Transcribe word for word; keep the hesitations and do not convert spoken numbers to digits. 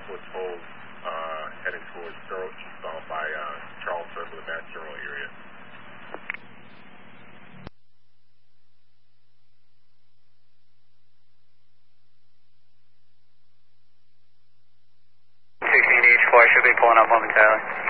southwest hold, uh, heading towards zero eastbound by uh, Charles Circle, the Mass General area. sixteen H four should be pulling up momentarily.